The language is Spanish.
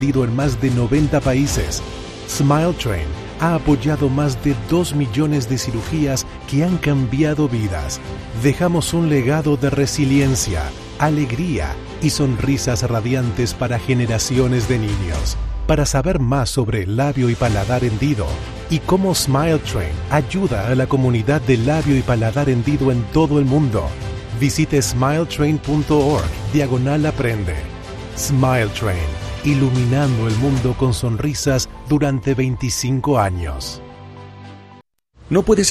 en más de 90 países. Smile Train ha apoyado más de 2 millones de cirugías que han cambiado vidas. Dejamos un legado de resiliencia, alegría y sonrisas radiantes para generaciones de niños. Para saber más sobre labio y paladar hendido y cómo Smile Train ayuda a la comunidad de labio y paladar hendido en todo el mundo, visite smiletrain.org/aprende. Smile Train, iluminando el mundo con sonrisas durante 25 años. No puedes